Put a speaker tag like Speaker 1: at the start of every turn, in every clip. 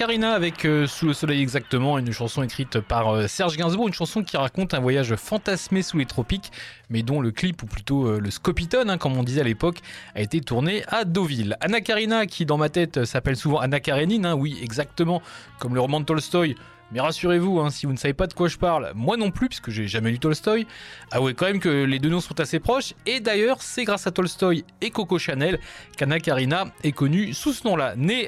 Speaker 1: Karina avec Sous le soleil exactement, une chanson écrite par Serge Gainsbourg, une chanson qui raconte un voyage fantasmé sous les tropiques, mais dont le clip, ou plutôt le scopitone, comme on disait à l'époque, a été tourné à Deauville. Anna Karina, qui dans ma tête s'appelle souvent Anna Karénine, oui exactement, comme le roman de Tolstoï. Mais rassurez-vous, si vous ne savez pas de quoi je parle, moi non plus, puisque j'ai jamais lu Tolstoï, avouez quand même que les deux noms sont assez proches, et d'ailleurs c'est grâce à Tolstoï et Coco Chanel qu'Anna Karina est connue sous ce nom-là. Née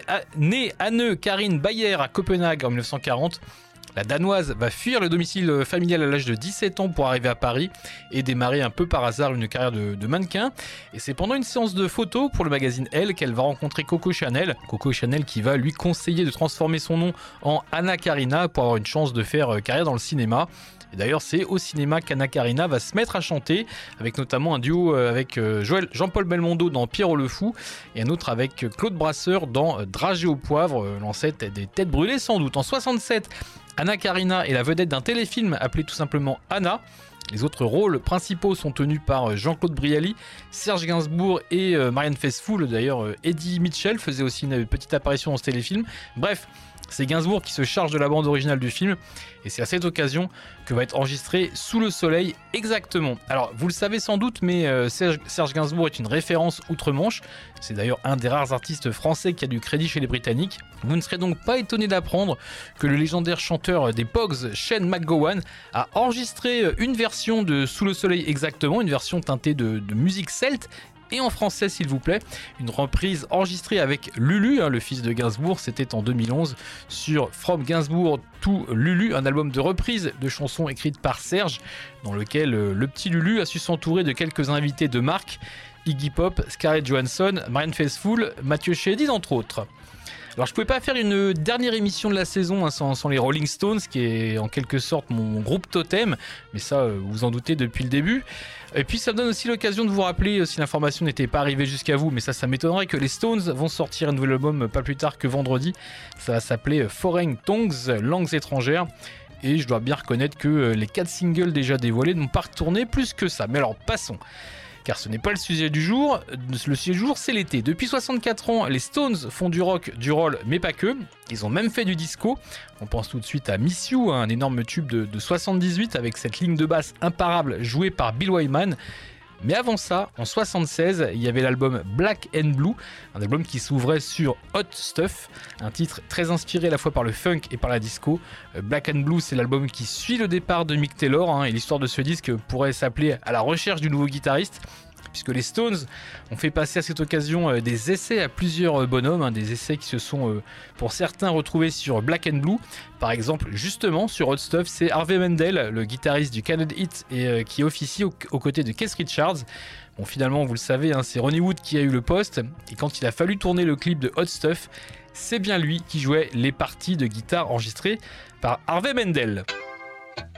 Speaker 1: Anne Karin Bayer à Copenhague en 1940, la Danoise va fuir le domicile familial à l'âge de 17 ans pour arriver à Paris et démarrer un peu par hasard une carrière de mannequin. Et c'est pendant une séance de photos pour le magazine Elle qu'elle va rencontrer Coco Chanel. Coco Chanel qui va lui conseiller de transformer son nom en Anna Karina pour avoir une chance de faire carrière dans le cinéma. Et d'ailleurs, c'est au cinéma qu'Anna Karina va se mettre à chanter, avec notamment un duo avec Jean-Paul Belmondo dans Pierrot le Fou, et un autre avec Claude Brasseur dans Dragées au poivre, l'ancêtre des Têtes brûlées sans doute. En 67, Anna Karina est la vedette d'un téléfilm appelé tout simplement Anna. Les autres rôles principaux sont tenus par Jean-Claude Brialy, Serge Gainsbourg et Marianne Faithfull. D'ailleurs, Eddie Mitchell faisait aussi une petite apparition dans ce téléfilm. Bref, c'est Gainsbourg qui se charge de la bande originale du film, et c'est à cette occasion que va être enregistré Sous le soleil exactement. Alors vous le savez sans doute, mais Serge Gainsbourg est une référence outre-Manche. C'est d'ailleurs un des rares artistes français qui a du crédit chez les Britanniques. Vous ne serez donc pas étonné d'apprendre que le légendaire chanteur des Pogues, Shane MacGowan, a enregistré une version de Sous le soleil exactement, une version teintée de musique celte, et en français s'il vous plaît, une reprise enregistrée avec Lulu, le fils de Gainsbourg, c'était en 2011 sur From Gainsbourg to Lulu, un album de reprise de chansons écrites par Serge, dans lequel le petit Lulu a su s'entourer de quelques invités de marque, Iggy Pop, Scarlett Johansson, Marianne Faithfull, Mathieu Chédid entre autres. Alors je pouvais pas faire une dernière émission de la saison sans les Rolling Stones, qui est en quelque sorte mon groupe totem, mais ça vous en doutez depuis le début. Et puis ça me donne aussi l'occasion de vous rappeler, si l'information n'était pas arrivée jusqu'à vous, mais ça m'étonnerait, que les Stones vont sortir un nouvel album pas plus tard que vendredi. Ça va s'appeler Foreign Tongues, langues étrangères. Et je dois bien reconnaître que les 4 singles déjà dévoilés n'ont pas retourné plus que ça. Mais alors passons, car ce n'est pas le sujet du jour. Le sujet du jour, c'est l'été. Depuis 64 ans, les Stones font du rock, du roll, mais pas que. Ils ont même fait du disco. On pense tout de suite à Miss You, un énorme tube de 78 avec cette ligne de basse imparable jouée par Bill Wyman. Mais avant ça, en 76, il y avait l'album Black and Blue, un album qui s'ouvrait sur Hot Stuff, un titre très inspiré à la fois par le funk et par la disco. Black and Blue, c'est l'album qui suit le départ de Mick Taylor, et l'histoire de ce disque pourrait s'appeler À la recherche du nouveau guitariste, puisque les Stones ont fait passer à cette occasion des essais à plusieurs bonhommes, des essais qui se sont pour certains retrouvés sur Black and Blue. Par exemple, justement sur Hot Stuff, c'est Harvey Mandel, le guitariste du Canada Hit, et qui officie aux côtés de Keith Richards. Bon, finalement, vous le savez, c'est Ronnie Wood qui a eu le poste, et quand il a fallu tourner le clip de Hot Stuff, c'est bien lui qui jouait les parties de guitare enregistrées par Harvey Mandel.